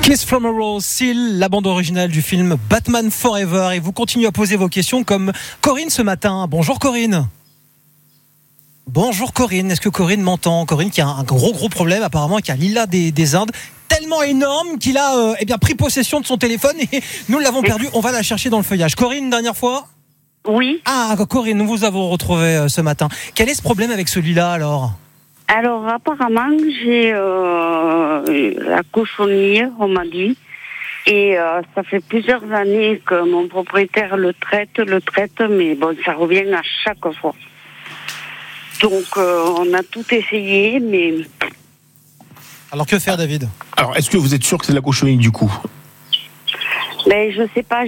Kiss from a Rose Seal, la bande originale du film Batman Forever. Et vous continuez à poser vos questions comme Corinne ce matin. Bonjour Corinne. Bonjour Corinne, est-ce que Corinne m'entend? Corinne qui a un gros problème apparemment, qui a l'ILA des Indes tellement énorme qu'il a pris possession de son téléphone et nous l'avons perdu. On va la chercher dans le feuillage. Corinne, dernière fois? Oui. Ah Corinne, nous vous avons retrouvé ce matin. Quel est ce problème avec celui-là alors? Alors apparemment j'ai la cochonnière, on m'a dit, et ça fait plusieurs années que mon propriétaire le traite, mais bon, ça revient à chaque fois. Donc on a tout essayé, mais... Alors que faire David? Alors est-ce que vous êtes sûr que c'est de la cochonnerie du coup? Mais je sais pas,